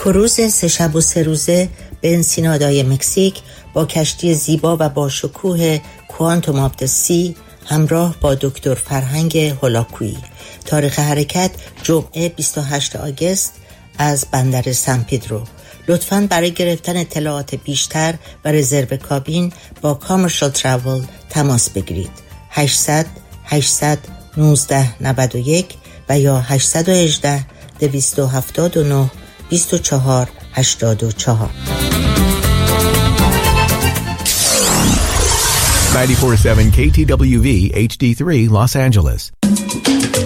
کروز 3 شب و 3 روزه به انسینادای مکزیک با کشتی زیبا و با شکوه کوانتوم آف د سی همراه با دکتر فرهنگ هولاکویی. تاریخ حرکت جمعه 28 آگوست از بندر سن پدرو. لطفاً برای گرفتن اطلاعات بیشتر و رزرو کابین با کامرشال تراول تماس بگیرید. 800 819 91 و یا 818 279 24 84. 94.7 KTWV HD3 Los Angeles.